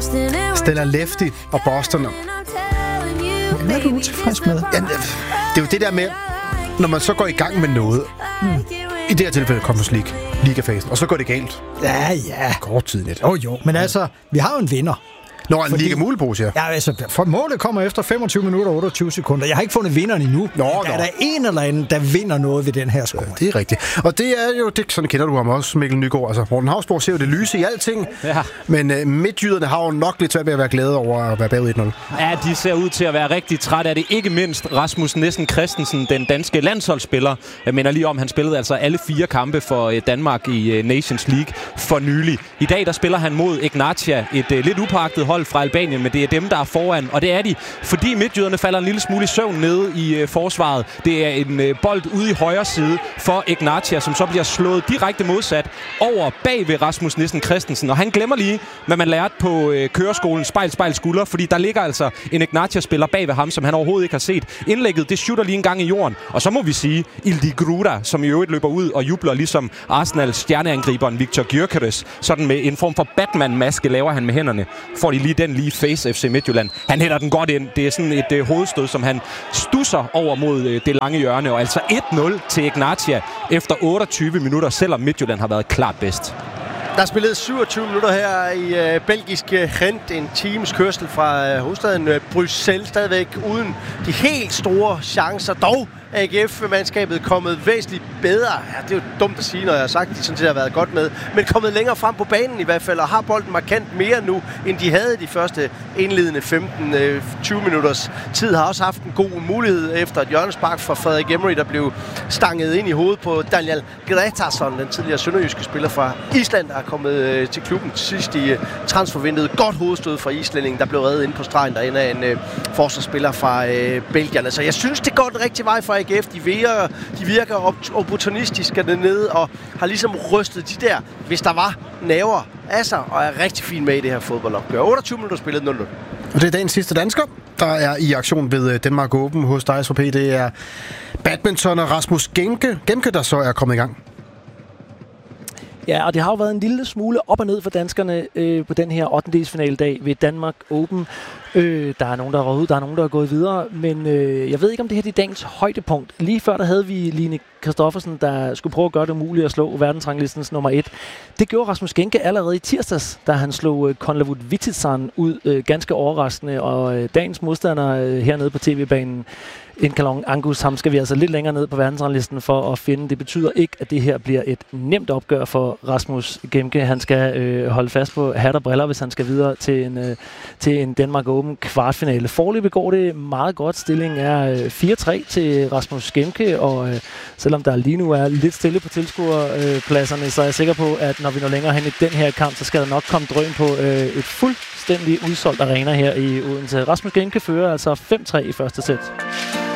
Stella Lefty og Boston. Hvad er du utilfreds med? Ja, det er jo det der med, når man så går i gang med noget. I det her tilfælde Conference League, ligafasen, og så går det galt. Ja. Kort tid lidt. Jo. Men altså, vi har jo en vinder. Når en liga mulepose, ja. Ja, altså, for målet kommer efter 25 minutter og 28 sekunder. Jeg har ikke fundet vinderen endnu. Der er en eller anden, der vinder noget ved den her score. Ja, det er rigtigt. Og det er jo, det, sådan kender du ham også, Mikkel Nygaard. Altså, Morten Hausborg ser jo det lyse i alting. Ja. Men midtjyderne har jo nok lidt svært ved at være glade over at være bagud 1-0. Ja, de ser ud til at være rigtig træt af det. Ikke mindst Rasmus Nissen Christensen, den danske landsholdsspiller. Jeg mener lige om, han spillede altså alle 4 kampe for Danmark i Nations League for nylig. I dag der spiller han mod Ignatia, et lidt upåagtet hold fra Albanien, men det er dem, der er foran. Og det er de, fordi midtjyderne falder en lille smule i søvn nede i forsvaret. Det er en bold ude i højre side for Ignatia, som så bliver slået direkte modsat over bag ved Rasmus Nissen Christensen. Og han glemmer lige, hvad man lærte på køreskolen spejl, skulder, fordi der ligger altså en Ignatia-spiller bag ved ham, som han overhovedet ikke har set. Indlægget, det shooter lige en gang i jorden. Og så må vi sige, Ildi Gruda, som i øvrigt løber ud og jubler ligesom Arsenals stjerneangriberen Viktor Gyökeres. Sådan med en form for Batman-maske laver han med hænderne. Får de lige den lige face FC Midtjylland. Han hætter den godt ind. Det er sådan et hovedstød, som han stusser over mod det lange hjørne. Og altså 1-0 til Ignatia efter 28 minutter, selvom Midtjylland har været klart bedst. Der er spillet 27 minutter her i belgisk Gent. En times kørsel fra hovedstaden Bruxelles. Stadigvæk uden de helt store chancer. Dog er AGF-mandskabet kommet væsentligt bedre. Ja, det er jo dumt at sige, når jeg har sagt, at de sådan set har været godt med. Men kommet længere frem på banen i hvert fald, og har bolden markant mere nu, end de havde de første indledende 15-20 minutters tid. Har også haft en god mulighed efter et hjørnespark fra Frederik Emery, der blev stanget ind i hovedet på Daniel Gretarsson, den tidligere sønderjyske spiller fra Island, der er kommet til klubben sidst i transfervinduet. Godt hovedstød fra islændingen, der blev reddet ind på stregen derinde af en forsvarsspiller fra Belgien. Så jeg synes, det går den rigtige vej for AGF. De virker opportunistiske dernede og har ligesom rystet de der, hvis der var naver af sig, og er rigtig fint med i det her fodboldopgør. 28 minutter spillet 0-0. Og det er dagens sidste dansker, der er i aktion ved Denmark Open hos dig, SVP. Det er badminton og Rasmus Gemke, der så er kommet i gang. Ja, og det har jo været en lille smule op og ned for danskerne på den her 8. ved Danmark Open. Der er nogen, der er røget ud, der er nogen, der er gået videre, men jeg ved ikke, om det her er dagens højdepunkt. Lige før der havde vi Line Kristoffersen, der skulle prøve at gøre det muligt at slå verdensranglistens nummer 1. Det gjorde Rasmus Genke allerede i tirsdags, da han slog Konlavut Vitsitsan ud ganske overraskende, og dagens modstander hernede på tv-banen, Inkalong Angus, ham skal vi altså lidt længere ned på verdensranglisten for at finde. Det betyder ikke, at det her bliver et nemt opgør for Rasmus Gemke. Han skal holde fast på hat og briller, hvis han skal videre til en Denmark Open kvartfinale. Foreløbig går det meget godt. Stillingen er 4-3 til Rasmus Gemke, og selvom der lige nu er lidt stille på tilskuerpladserne, så er jeg sikker på, at når vi når længere hen i den her kamp, så skal der nok komme drøn på et fuldstændig udsolgt arena her i Odense. Rasmus Gemke fører altså 5-3 i første sæt.